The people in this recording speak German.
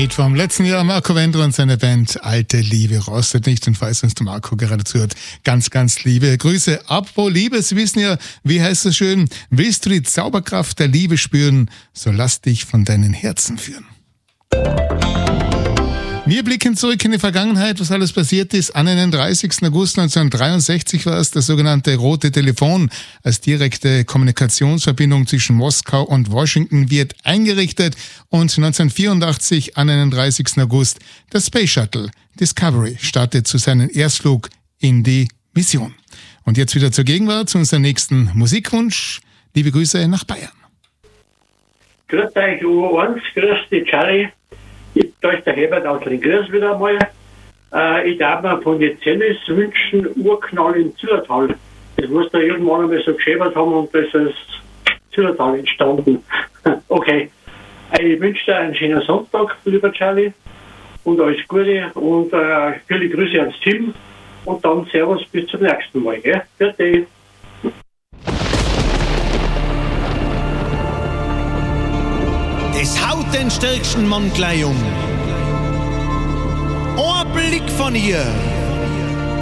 Hit vom letzten Jahr. Marco Wendler und seine Band Alte Liebe rostet nicht. Und falls uns der Marco gerade zuhört, ganz, ganz liebe Grüße. Apropos Liebe, Sie wissen ja, wie heißt es schön? Willst du die Zauberkraft der Liebe spüren, so lass dich von deinen Herzen führen. Wir blicken zurück in die Vergangenheit, was alles passiert ist. An den 30. August 1963 war es das sogenannte Rote Telefon. Als direkte Kommunikationsverbindung zwischen Moskau und Washington wird eingerichtet. Und 1984, an den 30. August, das Space Shuttle Discovery startet zu seinem Erstflug in die Mission. Und jetzt wieder zur Gegenwart, zu unserem nächsten Musikwunsch. Liebe Grüße nach Bayern. Grüß euch, U1, grüß dich, Charlie. Da ist der Herbert aus Lingrös wieder einmal. Ich darf mir von Jezenis wünschen, Urknall in Zillertal. Das muss da irgendwann einmal so geschäbert haben und das ist Zillertal entstanden. Okay. Ich wünsche dir einen schönen Sonntag, lieber Charlie. Und alles Gute und viele Grüße ans Team. Und dann Servus bis zum nächsten Mal. Gell? Bitte. Es haut den stärksten Mann gleich um. Ein Blick von ihr